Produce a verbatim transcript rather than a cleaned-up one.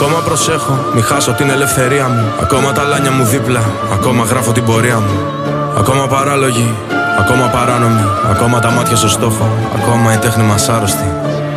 Ακόμα προσέχω, μη χάσω την ελευθερία μου. Ακόμα τα λάνια μου δίπλα, ακόμα γράφω την πορεία μου. Ακόμα παράλογοι, ακόμα παράνομοι. Ακόμα τα μάτια στο στόχο, ακόμα η τέχνη μας άρρωστη.